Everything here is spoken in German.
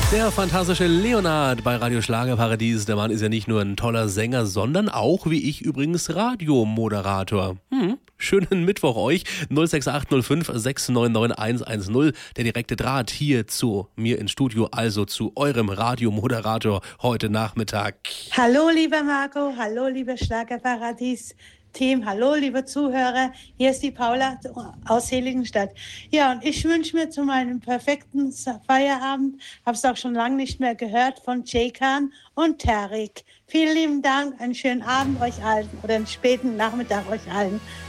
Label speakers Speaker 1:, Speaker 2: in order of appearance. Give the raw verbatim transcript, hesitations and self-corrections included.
Speaker 1: Der fantastische Leonard bei Radio Schlagerparadies. Der Mann ist ja nicht nur ein toller Sänger, sondern auch, wie ich übrigens, Radiomoderator. Hm. Schönen Mittwoch euch. null sechs acht null fünf sechs neun neun eins eins null. Der direkte Draht hier zu mir ins Studio, also zu eurem Radiomoderator heute Nachmittag.
Speaker 2: Hallo, lieber Marco. Hallo, lieber Schlagerparadies. Team, hallo liebe Zuhörer, hier ist die Paula aus Heiligenstadt. Ja, und ich wünsche mir zu meinem perfekten Feierabend, habe es auch schon lange nicht mehr gehört, von Ceykan und Tarek. Vielen lieben Dank, einen schönen Abend euch allen oder einen späten Nachmittag euch allen.